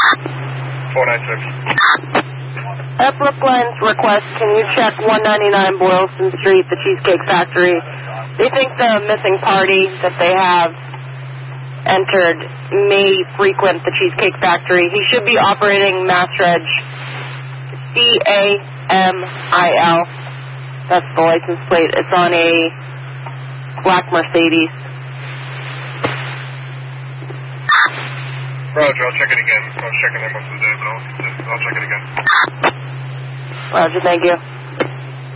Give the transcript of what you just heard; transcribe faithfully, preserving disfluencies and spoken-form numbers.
four nine six. At Brookline's request, can you check one ninety-nine Boylston Street, the Cheesecake Factory? They think the missing party that they have entered may frequent the Cheesecake Factory. He should be operating Mass Reg C A M I L. That's the license plate. It's on a black Mercedes. Roger, I'll check it again. I was checking there most of the day, but I'll, I'll check it again. Roger, thank you.